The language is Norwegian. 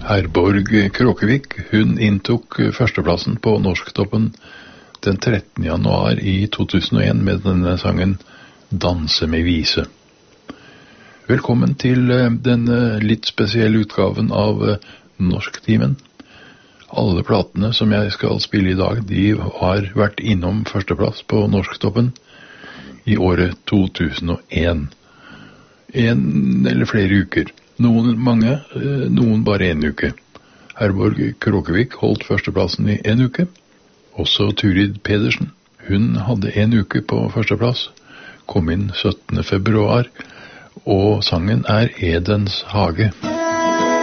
Herborg Kråkevik, hun inntok førsteplassen på Norsktoppen den 13. januar i 2001 med denne sangen Danse med vise. Velkommen til denne litt spesielle utgaven av Norsktimen. Alle platene som jeg skal spille i dag, de har vært innom førsteplass på Norsktoppen i året 2001. En eller flere uker. Noen mange, noen bare en uke. Herborg Kråkevik holdt førsteplassen i en uke. Også Turid Pedersen. Hun hadde en uke på førsteplass. Kom inn 17. februar. Og sangen er Edens hage.